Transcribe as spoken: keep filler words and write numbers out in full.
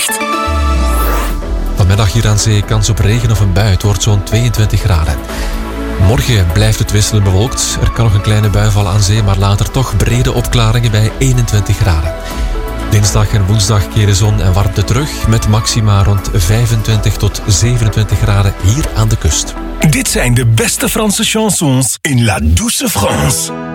weerbericht. Vanmiddag hier aan zee kans op regen of een bui. Het wordt zo'n tweeëntwintig graden. Morgen blijft het wisselend bewolkt. Er kan nog een kleine bui vallen aan zee, maar later toch brede opklaringen bij eenentwintig graden. Dinsdag en woensdag keren zon en warmte terug met maxima rond vijfentwintig tot zevenentwintig graden hier aan de kust. Dit zijn de beste Franse chansons in La Douce France.